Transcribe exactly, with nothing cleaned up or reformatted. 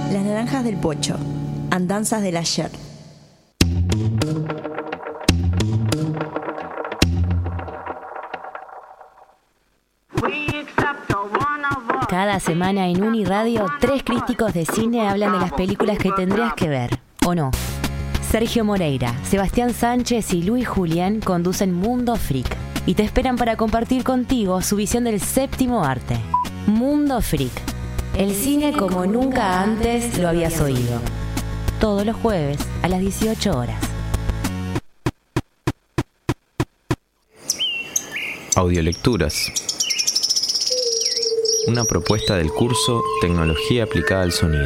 Las naranjas del Pocho, andanzas del ayer. Cada semana en Uniradio, tres críticos de cine hablan de las películas que tendrías que ver, ¿o no? Sergio Moreira, Sebastián Sánchez y Luis Julián conducen Mundo Freak y te esperan para compartir contigo su visión del séptimo arte. Mundo Freak, el cine como nunca antes lo habías oído. Todos los jueves a las dieciocho horas. Audiolecturas. Una propuesta del curso Tecnología aplicada al sonido.